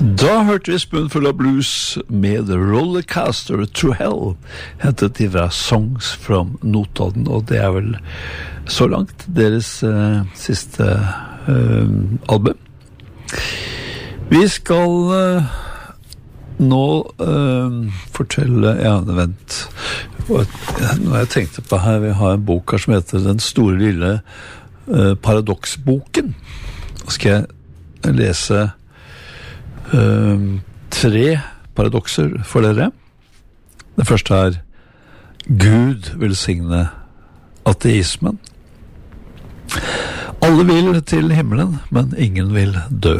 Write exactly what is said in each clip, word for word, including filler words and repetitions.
Da hørte vi Spoonful of Blues med Rollercoaster to Hell, hentet de fra Songs from Notodden, og det er vel så langt deres uh, siste uh, album. Vi skal uh, nå uh, fortelle, ja, vent, når jeg tenkte på her, vi har en bok her som heter Den store lille uh, paradoksboken. Nå skal jeg lese Uh, tre paradokser for dere. Det første er Gud velsigne ateismen. Alle vil til himmelen, men ingen vil dø.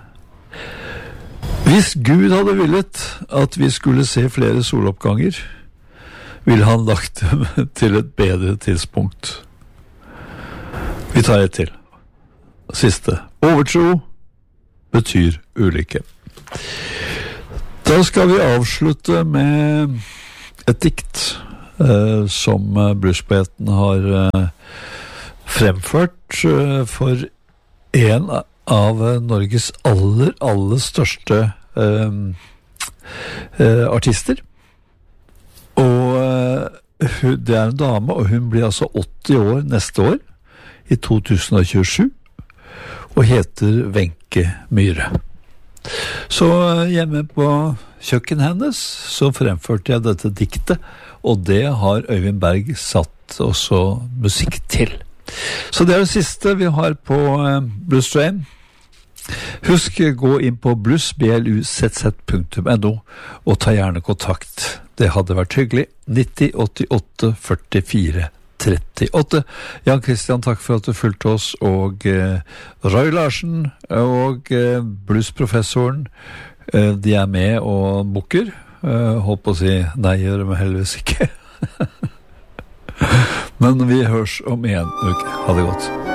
Hvis Gud hadde villet at vi skulle se flere soloppganger, ville han lagt dem til et bedre tidspunkt. Vi tar et til. Siste. Overtro betyr ulykke. Da skal vi avslutte med et dikt eh, som bluespoeten har eh, fremført eh, for en av Norges aller, aller største eh, eh, artister. Og eh, det er en dame, og hun blir altså åtti år neste år, i to tusen tjuesju, og heter Wenche Myhre. Så hjemme på kjøkkenet hennes så fremførte jeg dette diktet, og det har Øyvind Berg satt også musikk til. Så det er det siste vi har på Blues Train. Husk, gå inn på blues punktum no og ta gjerne kontakt. Det hadde vært hyggelig. nitti åttiåtte førtifire trettiåtte. Jan Christian, takk for at du fulgte oss, og eh, Roy Larsen og eh, bluesprofessoren, eh, de er med og bukker. Eh, håper å si nei, gjør det heldigvis ikke. Men vi høres om en uke. Ha det godt.